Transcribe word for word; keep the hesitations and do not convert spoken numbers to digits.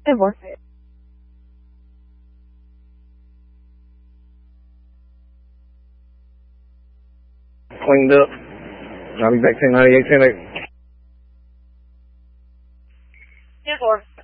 ten four. Cleaned up. I'll be back ten ninety-eight, ten eight. ten four.